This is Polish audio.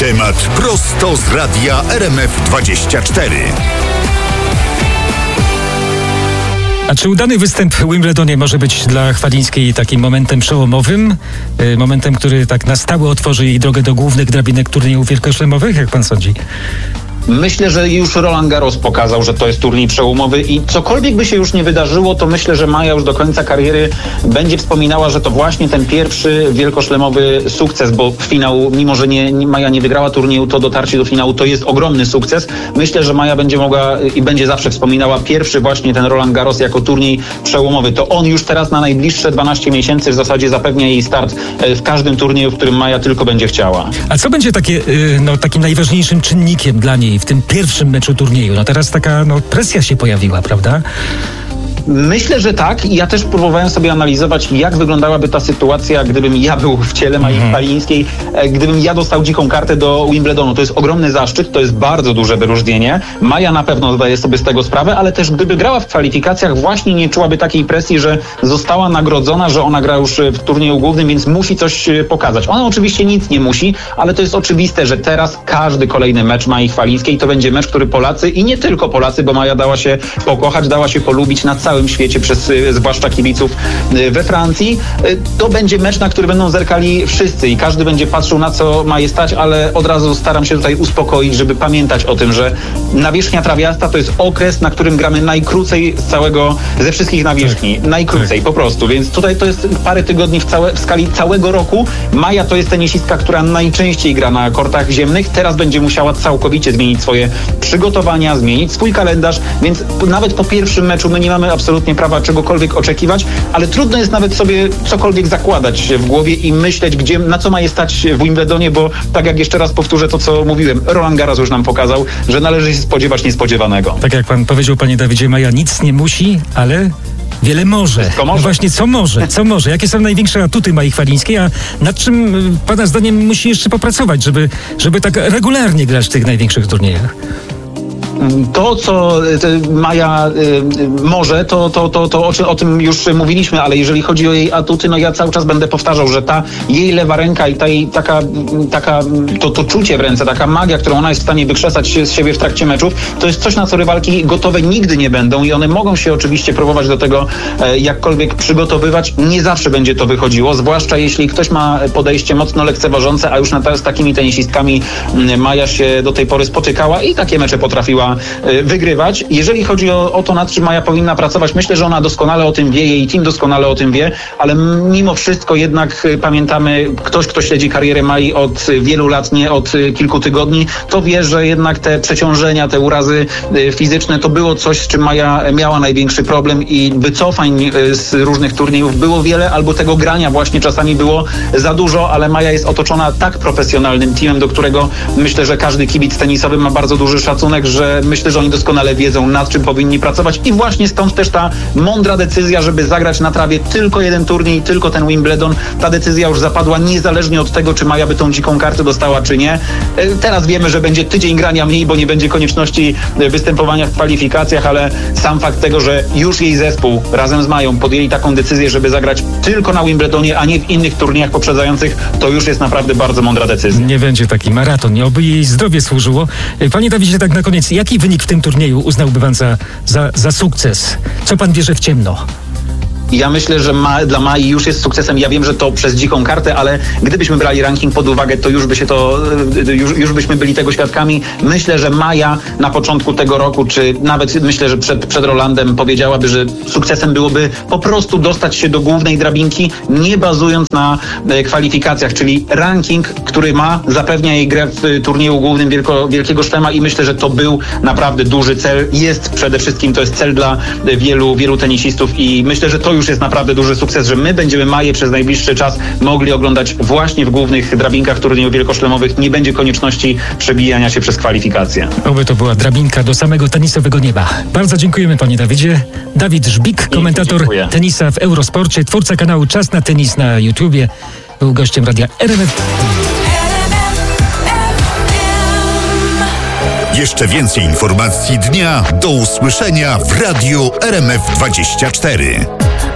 Temat prosto z radia RMF24. A czy udany występ w Wimbledonie może być dla Chwalińskiej takim momentem przełomowym? Momentem, który tak na stałe otworzy jej drogę do głównych drabinek turniejów wielkoszlemowych? Jak pan sądzi? Myślę, że już Roland Garros pokazał, że to jest turniej przełomowy i cokolwiek by się już nie wydarzyło, to myślę, że Maja już do końca kariery będzie wspominała, że to właśnie ten pierwszy wielkoszlemowy sukces, bo finał, mimo że Maja nie wygrała turnieju, to dotarcie do finału to jest ogromny sukces. Myślę, że Maja będzie mogła i będzie zawsze wspominała pierwszy właśnie ten Roland Garros jako turniej przełomowy. To on już teraz na najbliższe 12 miesięcy w zasadzie zapewnia jej start w każdym turnieju, w którym Maja tylko będzie chciała. A co będzie takim najważniejszym czynnikiem dla niej w tym pierwszym meczu turnieju? No teraz taka presja się pojawiła, prawda? Myślę, że tak. I ja też próbowałem sobie analizować, jak wyglądałaby ta sytuacja, gdybym ja był w ciele Mai Chwalińskiej, gdybym ja dostał dziką kartę do Wimbledonu. To jest ogromny zaszczyt, to jest bardzo duże wyróżnienie. Maja na pewno zdaje sobie z tego sprawę, ale też gdyby grała w kwalifikacjach, właśnie nie czułaby takiej presji, że została nagrodzona, że ona gra już w turnieju głównym, więc musi coś pokazać. Ona oczywiście nic nie musi, ale to jest oczywiste, że teraz każdy kolejny mecz Mai Chwalińskiej to będzie mecz, który Polacy i nie tylko Polacy, bo Maja dała się pokochać, dała się polubić na całym świecie przez zwłaszcza kibiców we Francji. To będzie mecz, na który będą zerkali wszyscy i każdy będzie patrzył, na co ma je stać, ale od razu staram się tutaj uspokoić, żeby pamiętać o tym, że nawierzchnia trawiasta to jest okres, na którym gramy najkrócej ze wszystkich nawierzchni. Najkrócej po prostu, więc tutaj to jest parę tygodni w skali całego roku. Maja to jest tenisistka, która najczęściej gra na kortach ziemnych. Teraz będzie musiała całkowicie zmienić swoje przygotowania, zmienić swój kalendarz, więc nawet po pierwszym meczu my nie mamy absolutnie prawa czegokolwiek oczekiwać, ale trudno jest nawet sobie cokolwiek zakładać w głowie i myśleć, na co ma je stać w Wimbledonie, bo tak jak jeszcze raz powtórzę to, co mówiłem, Roland Garros już nam pokazał, że należy się spodziewać niespodziewanego. Tak jak pan powiedział, panie Dawidzie, Maja nic nie musi, ale wiele może. Wszystko może. No właśnie, co może? Co może? Jakie są największe atuty Mai Chwalińskiej, a nad czym pana zdaniem musi jeszcze popracować, żeby tak regularnie grać w tych największych turniejach? To, co Maja może, o tym już mówiliśmy, ale jeżeli chodzi o jej atuty, ja cały czas będę powtarzał, że ta jej lewa ręka i to czucie w ręce, taka magia, którą ona jest w stanie wykrzesać z siebie w trakcie meczów, to jest coś, na co rywalki gotowe nigdy nie będą i one mogą się oczywiście próbować do tego jakkolwiek przygotowywać. Nie zawsze będzie to wychodziło, zwłaszcza jeśli ktoś ma podejście mocno lekceważące, a już z takimi tenisistkami Maja się do tej pory spotykała i takie mecze potrafiła wygrywać. Jeżeli chodzi o to, nad czym Maja powinna pracować, myślę, że ona doskonale o tym wie, jej team doskonale o tym wie, ale mimo wszystko jednak pamiętamy, ktoś, kto śledzi karierę Mai od wielu lat, nie od kilku tygodni, to wie, że jednak te przeciążenia, te urazy fizyczne to było coś, z czym Maja miała największy problem i wycofań z różnych turniejów było wiele, albo tego grania właśnie czasami było za dużo, ale Maja jest otoczona tak profesjonalnym teamem, do którego myślę, że każdy kibic tenisowy ma bardzo duży szacunek, że myślę, że oni doskonale wiedzą, nad czym powinni pracować i właśnie stąd też ta mądra decyzja, żeby zagrać na trawie tylko jeden turniej, tylko ten Wimbledon. Ta decyzja już zapadła niezależnie od tego, czy Maja by tą dziką kartę dostała, czy nie. Teraz wiemy, że będzie tydzień grania mniej, bo nie będzie konieczności występowania w kwalifikacjach, ale sam fakt tego, że już jej zespół razem z Mają podjęli taką decyzję, żeby zagrać tylko na Wimbledonie, a nie w innych turniejach poprzedzających, to już jest naprawdę bardzo mądra decyzja. Nie będzie taki maraton, oby jej zdrowie służyło. Panie Dawidzie, tak na koniec, jaki wynik w tym turnieju uznałby pan za sukces? Co pan bierze w ciemno? Ja myślę, że dla Mai już jest sukcesem. Ja wiem, że to przez dziką kartę, ale gdybyśmy brali ranking pod uwagę, to już byśmy byli tego świadkami. Myślę, że Maja na początku tego roku, czy nawet myślę, że przed Rolandem powiedziałaby, że sukcesem byłoby po prostu dostać się do głównej drabinki, nie bazując na kwalifikacjach, czyli ranking, który zapewnia jej grę w turnieju głównym Wielkiego Szlema i myślę, że to był naprawdę duży cel. Jest przede wszystkim, to jest cel dla wielu tenisistów i myślę, że to już jest naprawdę duży sukces, że my będziemy Maję przez najbliższy czas mogli oglądać właśnie w głównych drabinkach turniejów wielkoszlemowych. Nie będzie konieczności przebijania się przez kwalifikacje. Oby to była drabinka do samego tenisowego nieba. Bardzo dziękujemy, panie Dawidzie. Dawid Żbik, komentator tenisa w Eurosporcie, twórca kanału Czas na Tenis na YouTubie, był gościem radia RMF. Jeszcze więcej informacji dnia do usłyszenia w radiu RMF24.